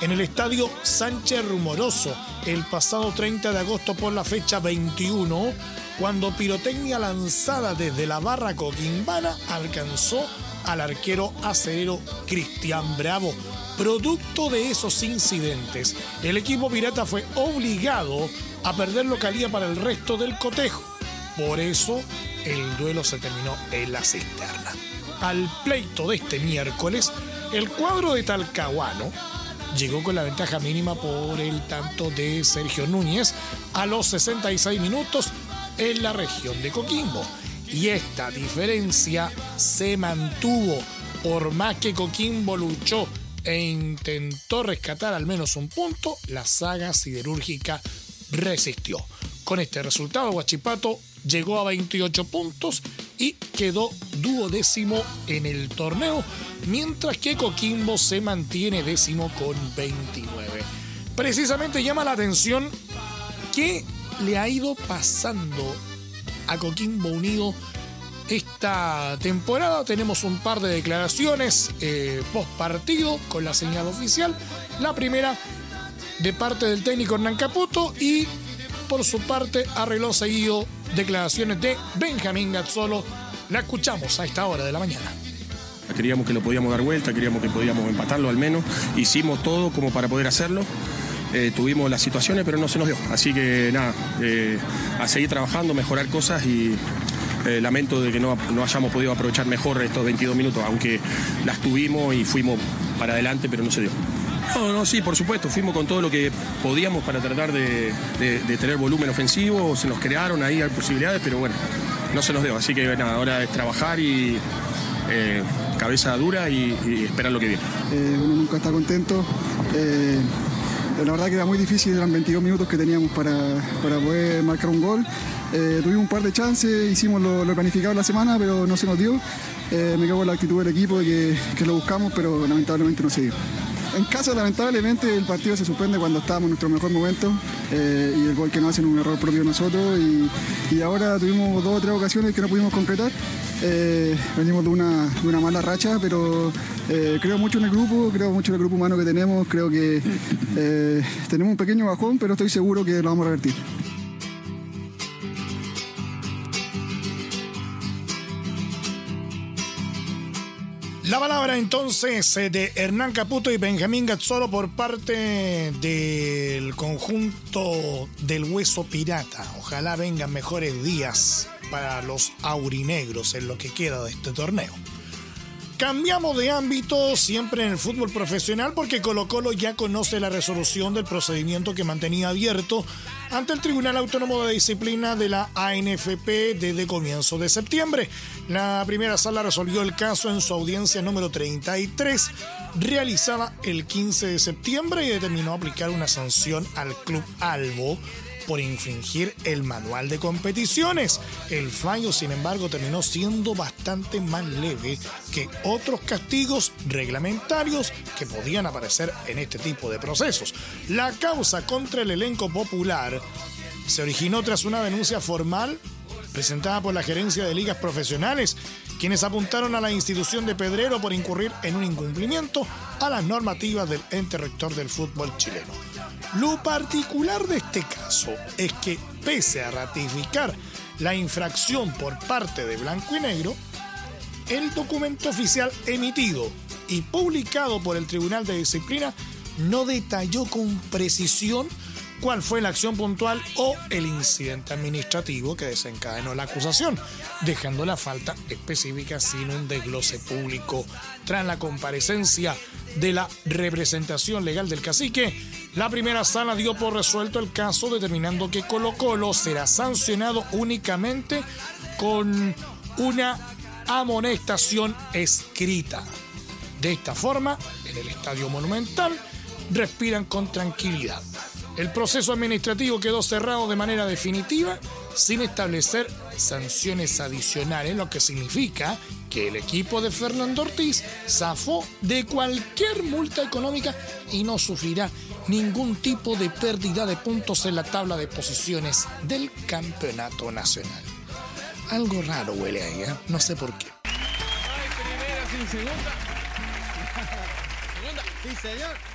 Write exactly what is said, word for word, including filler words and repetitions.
en el estadio Sánchez Rumoroso el pasado treinta de agosto por la fecha veintiuno, cuando pirotecnia lanzada desde la barra coquimbana alcanzó al arquero acerero Cristian Bravo. Producto de esos incidentes, el equipo pirata fue obligado a perder localía para el resto del cotejo. Por eso, el duelo se terminó en la cisterna. Al pleito de este miércoles, el cuadro de Talcahuano llegó con la ventaja mínima por el tanto de Sergio Núñez a los sesenta y seis minutos en la región de Coquimbo. Y esta diferencia se mantuvo. Por más que Coquimbo luchó e intentó rescatar al menos un punto, la saga siderúrgica resistió. Con este resultado, Huachipato llegó a veintiocho puntos y quedó duodécimo en el torneo, mientras que Coquimbo se mantiene décimo con veintinueve. Precisamente llama la atención qué le ha ido pasando a Coquimbo Unido esta temporada. Tenemos un par de declaraciones eh, post partido con la señal oficial. La primera de parte del técnico Hernán Caputo y por su parte arregló seguido declaraciones de Benjamín Gazzolo. La escuchamos a esta hora de la mañana. Queríamos que lo podíamos dar vuelta, queríamos que podíamos empatarlo al menos. Hicimos todo como para poder hacerlo. Eh, tuvimos las situaciones, pero no se nos dio. Así que nada, eh, a seguir trabajando, mejorar cosas y eh, lamento de que no, no hayamos podido aprovechar mejor estos veintidós minutos, aunque las tuvimos y fuimos para adelante, pero no se dio. No, no, sí, por supuesto, fuimos con todo lo que podíamos para tratar de, de, de tener volumen ofensivo, se nos crearon ahí posibilidades, pero bueno, no se nos dio. Así que nada, ahora es trabajar y eh, cabeza dura y, y esperar lo que viene. Eh, uno nunca está contento. Eh... La verdad que era muy difícil, eran veintidós minutos que teníamos para, para poder marcar un gol. Eh, tuvimos un par de chances, hicimos lo, lo planificado la semana, pero no se nos dio. Eh, me cago en la actitud del equipo de que, que lo buscamos, pero lamentablemente no se dio. En casa, lamentablemente, el partido se suspende cuando estábamos en nuestro mejor momento eh, y el gol que nos hacen un error propio de nosotros. Y, y ahora tuvimos dos o tres ocasiones que no pudimos concretar. Eh, venimos de una, de una mala racha, pero eh, creo mucho en el grupo, creo mucho en el grupo humano que tenemos. Creo que eh, tenemos un pequeño bajón, pero estoy seguro que lo vamos a revertir. La palabra entonces de Hernán Caputo y Benjamín Gazzolo por parte del conjunto del Hueso Pirata. Ojalá vengan mejores días para los aurinegros en lo que queda de este torneo. Cambiamos de ámbito, siempre en el fútbol profesional, porque Colo-Colo ya conoce la resolución del procedimiento que mantenía abierto ante el Tribunal Autónomo de Disciplina de la A N F P desde comienzo de septiembre. La primera sala resolvió el caso en su audiencia número treinta y tres, realizada el quince de septiembre, y determinó aplicar una sanción al Club Albo por infringir el manual de competiciones. El fallo, sin embargo, terminó siendo bastante más leve que otros castigos reglamentarios que podían aparecer en este tipo de procesos. La causa contra el elenco popular se originó tras una denuncia formal presentada por la Gerencia de Ligas Profesionales, quienes apuntaron a la institución de Pedrero por incurrir en un incumplimiento a las normativas del ente rector del fútbol chileno. Lo particular de este caso es que, pese a ratificar la infracción por parte de Blanco y Negro, el documento oficial emitido y publicado por el Tribunal de Disciplina no detalló con precisión cuál fue la acción puntual o el incidente administrativo que desencadenó la acusación, dejando la falta específica sin un desglose público. Tras la comparecencia de la representación legal del cacique, la primera sala dio por resuelto el caso, determinando que Colo-Colo será sancionado únicamente con una amonestación escrita. De esta forma, en el Estadio Monumental respiran con tranquilidad. El proceso administrativo quedó cerrado de manera definitiva, sin establecer sanciones adicionales, lo que significa que el equipo de Fernando Ortiz zafó de cualquier multa económica y no sufrirá ningún tipo de pérdida de puntos en la tabla de posiciones del campeonato nacional. Algo raro huele ahí, ¿eh? No sé por qué. Ay, primera sin segunda. Segunda. Sí, señor.